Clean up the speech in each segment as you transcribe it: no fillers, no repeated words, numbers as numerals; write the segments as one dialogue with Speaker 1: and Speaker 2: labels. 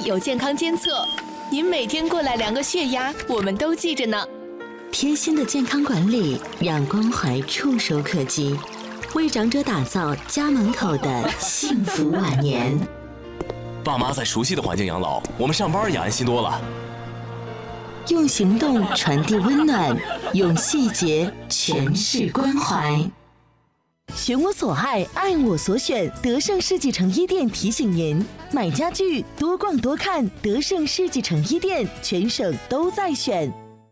Speaker 1: 中有健康监测，您每天过来量个血压，我们都记着呢。
Speaker 2: 贴心的健康管理，让关怀触手可及，为长者打造家门口的幸福晚年。
Speaker 3: 爸妈在熟悉的环境养老，我们上班也安心多了。
Speaker 2: 用行动传递温暖，用细节诠释关怀。
Speaker 4: 选我所爱，爱我所选。德胜世纪城一店提醒您：买家具多逛多看，德胜世纪城一店全省都在选。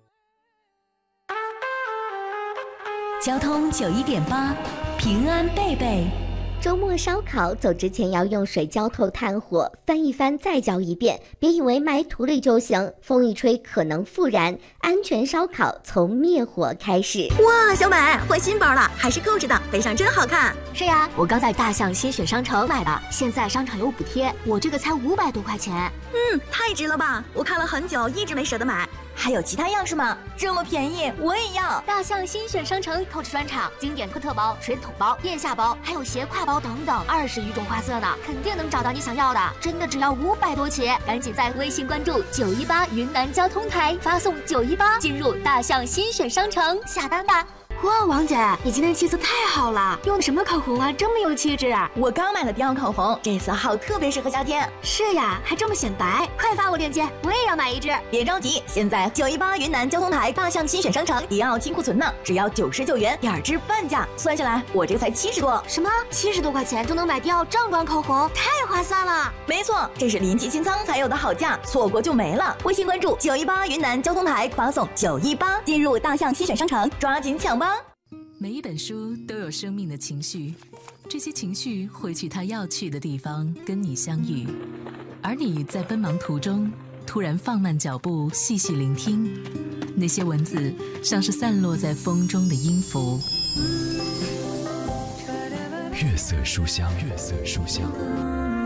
Speaker 5: 交通91.8，平安贝贝。
Speaker 6: 周末烧烤走之前要用水浇透炭火，翻一翻再浇一遍，别以为埋土里就行，风一吹可能复燃。安全烧烤从灭火开始。
Speaker 7: 哇，小美换新包了，还是购置的，背上真好看。
Speaker 8: 是呀，我刚在大象新选商城买的，现在商场有补贴，我这个才500多块钱。
Speaker 7: 太值了吧！我看了很久，一直没舍得买。还有其他样式吗？这么便宜，我也要！
Speaker 8: 大象新选商城购置专场，经典托特包、水桶包、腋下包，还有斜挎包等等，20余种花色呢，肯定能找到你想要的。真的只要500多起，赶紧在微信关注918云南交通台，发送918进入大象新选商城下单吧。
Speaker 5: 哇，王姐，你今天气色太好了，用的什么口红啊？这么有气质啊！
Speaker 7: 我刚买了迪奥口红，这色号特别适合夏天。
Speaker 5: 是呀，还这么显白，
Speaker 8: 快发我链接，我也要买一支。
Speaker 7: 别着急，现在918云南交通台大象新选商城迪奥金库存呢，只要99元，2支半价，算下来我这个才70多。
Speaker 8: 什么？70多块钱就能买迪奥正装口红，太划算了！
Speaker 7: 没错，这是临期清仓才有的好价，错过就没了。微信关注918云南交通台，发送918进入大象新选商城，抓紧抢吧。
Speaker 9: 每一本书都有生命的情绪，这些情绪会去它要去的地方跟你相遇，而你在奔忙途中突然放慢脚步，细细聆听，那些文字像是散落在风中的音符。
Speaker 10: 月色书香，月色书香。